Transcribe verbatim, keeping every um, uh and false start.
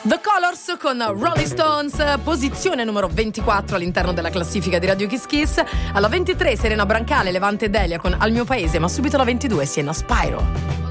The Colors con Rolling Stones, posizione numero ventiquattro all'interno della classifica di Radio Kiss Kiss. Alla ventitré Serena Brancale, Levante Delia con Al mio paese, ma subito alla ventidue Sienna Spyro.